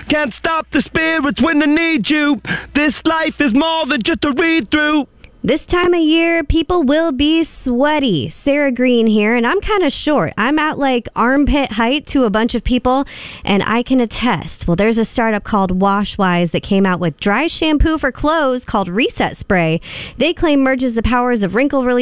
Can't stop the spirits when they need you. This life is more than just a read-through. This time of year, people will be sweaty. Sarah Green here, and I'm kind of short. I'm at like armpit height to a bunch of people, and I can attest. Well, there's a startup called Washwise that came out with dry shampoo for clothes called Reset Spray. They claim merges the powers of wrinkle relief